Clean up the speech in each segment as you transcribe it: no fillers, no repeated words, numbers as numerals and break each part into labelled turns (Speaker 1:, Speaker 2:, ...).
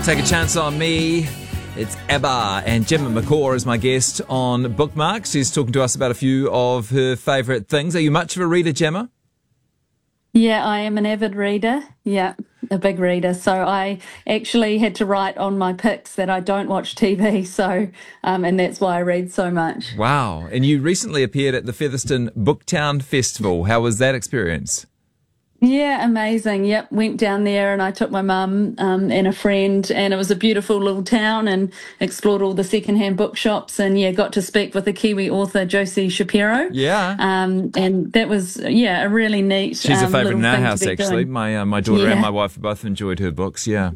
Speaker 1: Take a Chance on Me. It's Abba, and Gemma McCaw is my guest on Bookmarks. She's talking to us about a few of her favourite things. Are you much of a reader, Gemma?
Speaker 2: Yeah, I am an avid reader. Yeah, a big reader. So I actually had to write on my picks that I don't watch TV. So, and that's why I read so much.
Speaker 1: Wow. And you recently appeared at the Featherston Booktown Festival. How was that experience?
Speaker 2: Yeah, amazing. Yep, went down there and I took my mum and a friend, and it was a beautiful little town, and explored all the secondhand bookshops, and yeah, got to speak with the Kiwi author Josie Shapiro.
Speaker 1: Yeah.
Speaker 2: And that was a really neat.
Speaker 1: She's a favourite in our
Speaker 2: little thing to
Speaker 1: house,
Speaker 2: be
Speaker 1: actually.
Speaker 2: doing.
Speaker 1: My daughter and
Speaker 2: Yeah.
Speaker 1: my wife both enjoyed her books, yeah.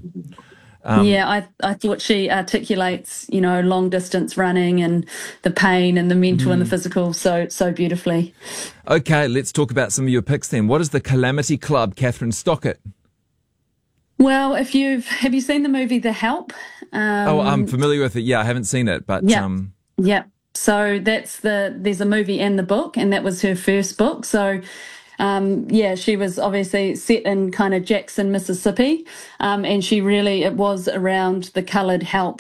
Speaker 2: I thought she articulates, long distance running and the pain and the mental and the physical so beautifully.
Speaker 1: Okay, let's talk about some of your picks then. What is the Calamity Club, Catherine Stockett?
Speaker 2: Well, have you seen the movie The Help?
Speaker 1: I'm familiar with it. Yeah, I haven't seen it, but
Speaker 2: Yeah. So there's a movie and the book, and that was her first book. So she was obviously set in kind of Jackson, Mississippi, and it was around the coloured help,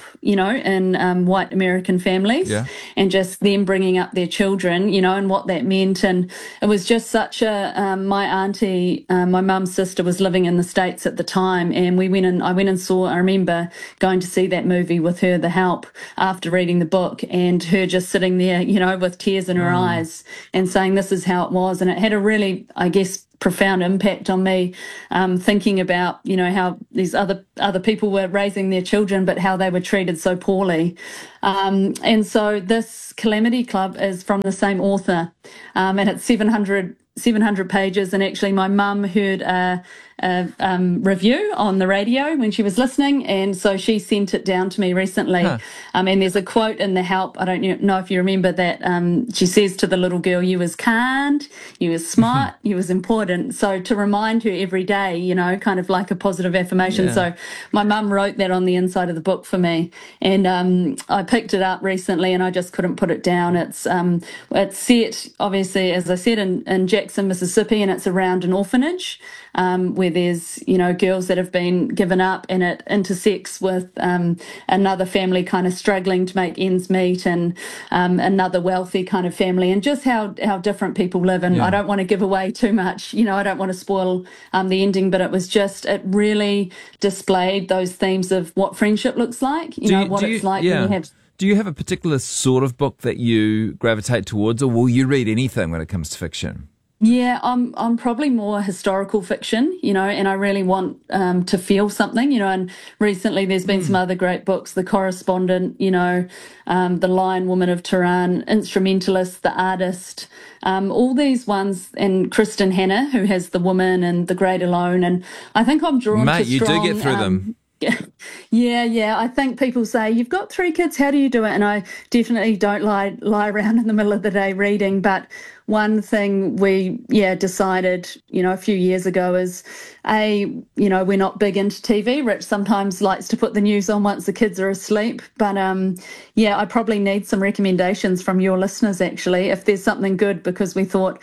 Speaker 2: in white American families,
Speaker 1: Yeah.
Speaker 2: and just them bringing up their children, and what that meant. And it was just such my auntie, my mum's sister was living in the States at the time, and I went and saw, I remember going to see that movie with her, The Help, after reading the book, and her just sitting there, with tears in her eyes and saying this is how it was. And it had a really, I guess, profound impact on me, thinking about, how these other people were raising their children, but how they were treated so poorly. And so this Calamity Club is from the same author, and it's 700 pages. And actually my mum heard a review on the radio when she was listening, and so she sent it down to me recently. And there's a quote in The Help, I don't know if you remember that, she says to the little girl, "You was kind, you was smart, you was important." So to remind her every day, kind of like a positive affirmation.
Speaker 1: Yeah.
Speaker 2: So my mum wrote that on the inside of the book for me, and I picked it up recently and I just couldn't put it down. It's set, obviously, as I said, in Jackson, Mississippi, and it's around an orphanage, where there's, girls that have been given up, and it intersects with another family kind of struggling to make ends meet, and another wealthy kind of family, and just how different people live. And
Speaker 1: Yeah.
Speaker 2: I don't want to give away too much, I don't want to spoil the ending, but it really displayed those themes of what friendship looks like, what it's like when you have...
Speaker 1: Do you have a particular sort of book that you gravitate towards, or will you read anything when it comes to fiction?
Speaker 2: Yeah, I'm probably more historical fiction, and I really want to feel something, and recently there's been some other great books, The Correspondent, The Lion Woman of Tehran, Instrumentalist, The Artist, all these ones, and Kristen Hanna, who has The Woman and The Great Alone, and I think I'm drawn to
Speaker 1: Mate, you
Speaker 2: strong...
Speaker 1: do get through them.
Speaker 2: Yeah. I think people say, "You've got 3 kids, how do you do it?" And I definitely don't lie around in the middle of the day reading. But one thing we decided, a few years ago is, we're not big into TV. Rich sometimes likes to put the news on once the kids are asleep. But I probably need some recommendations from your listeners, actually, if there's something good, because we thought,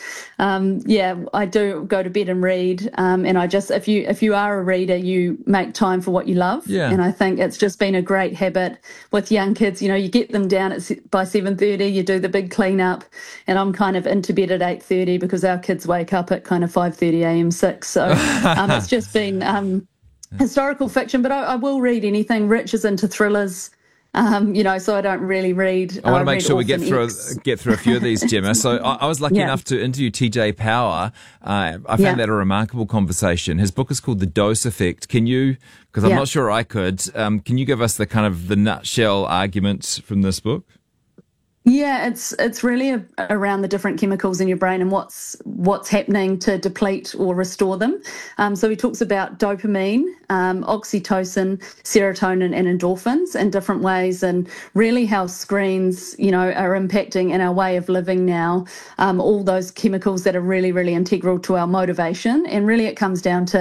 Speaker 2: I do go to bed and read, and I just, if you are a reader, you make time for what you love.
Speaker 1: Yeah.
Speaker 2: And I think it's just been a great habit with young kids. You get them down by 7:30, you do the big clean up, and I'm kind of into bed at 8:30 because our kids wake up at kind of 5:30 a.m. 6. So it's just been historical fiction, but I will read anything. Rich is into thrillers. So I don't really read.
Speaker 1: I want to make sure we get
Speaker 2: Orphan
Speaker 1: through a few of these, Gemma. So I was lucky enough to interview TJ Power. I found that a remarkable conversation. His book is called The Dose Effect. Can you, because I'm not sure I could, can you give us the nutshell arguments from this book?
Speaker 2: Yeah, it's really around the different chemicals in your brain and what's happening to deplete or restore them. So he talks about dopamine, oxytocin, serotonin, and endorphins in different ways, and really how screens, are impacting in our way of living now. All those chemicals that are really, really integral to our motivation, and really it comes down to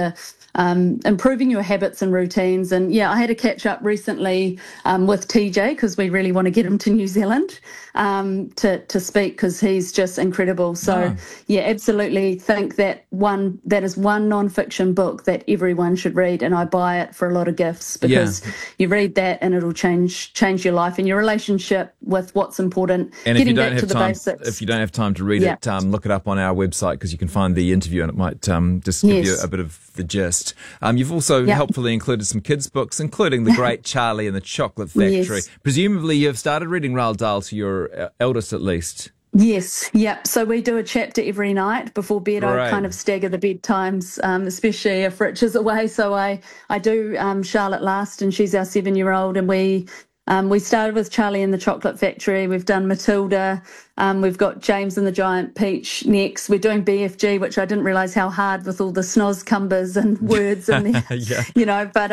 Speaker 2: improving your habits and routines. And yeah, I had a catch up recently with TJ because we really want to get him to New Zealand to speak because he's just incredible. So yeah, absolutely think that is one non-fiction book that everyone should read, and I buy it for a lot of gifts because you read that and it'll change your life and your relationship with what's important.
Speaker 1: And
Speaker 2: getting back to the basics.
Speaker 1: If you don't have time to read it, look it up on our website because you can find the interview and it might just give you a bit of the gist. You've also helpfully included some kids' books, including The Great Charlie and the Chocolate Factory.
Speaker 2: Yes.
Speaker 1: Presumably you've started reading Roald Dahl to your eldest at least.
Speaker 2: Yes, yep. So we do a chapter every night before bed.
Speaker 1: Right.
Speaker 2: I kind of stagger the bedtimes, especially if Rich is away. So I do Charlotte last, and she's our 7-year-old, and we started with Charlie and the Chocolate Factory. We've done Matilda. We've got James and the Giant Peach next. We're doing BFG, which I didn't realise how hard with all the snozcumbers and words in there, you know. But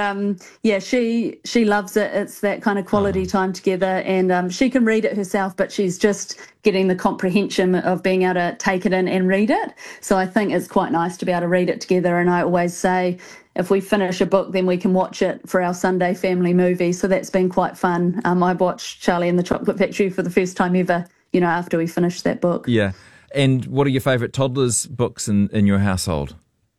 Speaker 2: she loves it. It's that kind of quality time together, and she can read it herself, but she's just getting the comprehension of being able to take it in and read it. So I think it's quite nice to be able to read it together. And I always say, if we finish a book, then we can watch it for our Sunday family movie. So that's been quite fun. I watched Charlie and the Chocolate Factory for the first time ever, you know, after we finished that book.
Speaker 1: Yeah. And what are your favourite toddlers' books in your household?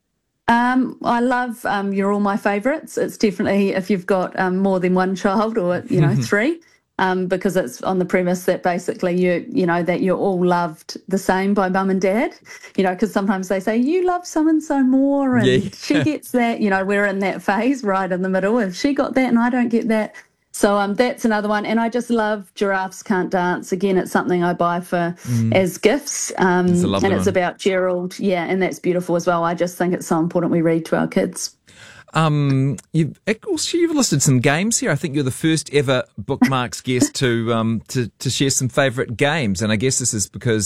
Speaker 2: I love You're All My Favourites. It's definitely if you've got more than one child or, you know, 3. Because it's on the premise that basically you know that you're all loved the same by mum and dad, you know, because sometimes they say you love so-and-so more and she gets that, you know, we're in that phase right in the middle. If she got that and I don't get that. So that's another one. And I just love Giraffes Can't Dance. Again, it's something I buy for as gifts. And it's about Gerald. Yeah, and that's beautiful as well. I just think it's so important we read to our kids.
Speaker 1: You've listed some games here. I think you're the first ever Bookmarks guest to share some favourite games, and I guess this is because